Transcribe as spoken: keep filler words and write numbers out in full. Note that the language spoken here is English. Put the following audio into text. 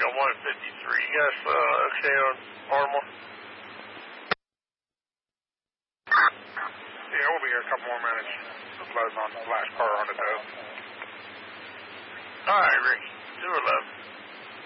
on one fifty-three. You guys uh, okay on Baltimore? Yeah, we'll be here a couple more minutes. Just loading on the last car on the dough. All right, Rick. two eleven.